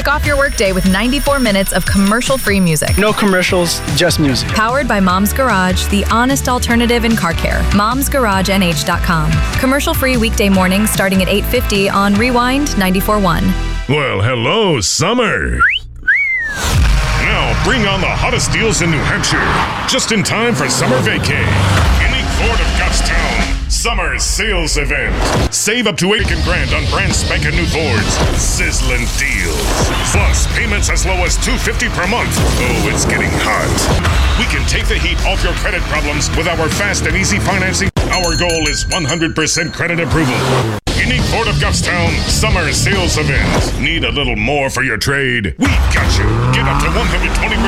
Kick off your workday with 94 minutes of commercial-free music. No commercials, just music. Powered by Mom's Garage, the honest alternative in car care. Mom'sGarageNH.com. Commercial-free weekday mornings starting at 8:50 on Rewind 94.1. Well, hello, summer. Now bring on the hottest deals in New Hampshire. Just in time for summer vacay. Unique Ford of Goffstown. Summer sales event. Save up to $8,000 on brand spanking new Fords. Sizzling deals. Plus, payments as low as $250 per month. Oh, it's getting hot. We can take the heat off your credit problems with our fast and easy financing. Our goal is 100% credit approval. Unique Ford of Goffstown summer sales event. Need a little more for your trade? We got you. Get up to $120